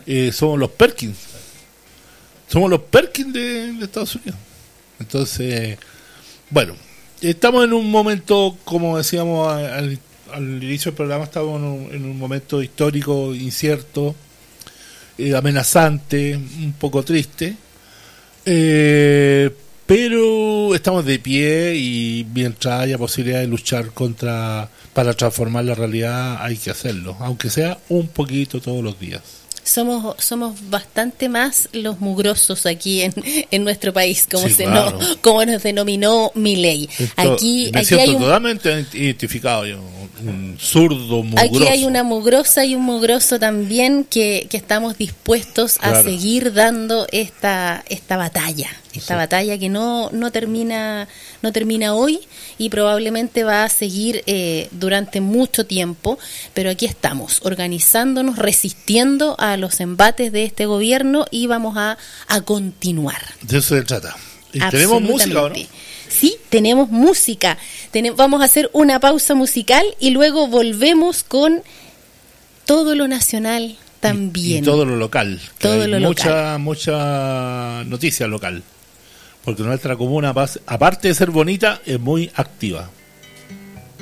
somos los Perkins. Somos los Perkins de Estados Unidos. Entonces, bueno, estamos en un momento, como decíamos al inicio del programa, estamos en un momento histórico incierto, amenazante, un poco triste, pero estamos de pie y mientras haya posibilidad de luchar para transformar la realidad, hay que hacerlo, aunque sea un poquito todos los días. Somos bastante más los mugrosos aquí en nuestro país, como Sí, claro. como nos denominó Milei. Aquí siento hay totalmente identificado yo, un zurdo mugroso. Aquí hay una mugrosa y un mugroso también que estamos dispuestos a seguir dando esta batalla. Esta batalla que no termina hoy y probablemente va a seguir durante mucho tiempo, pero aquí estamos, organizándonos, resistiendo a los embates de este gobierno y vamos a continuar. De eso se trata. ¿Y tenemos música o no? Sí, tenemos música. Vamos a hacer una pausa musical y luego volvemos con todo lo nacional también. Y todo lo local. Todo lo local. Mucha noticia local. Porque nuestra comuna, aparte de ser bonita, es muy activa.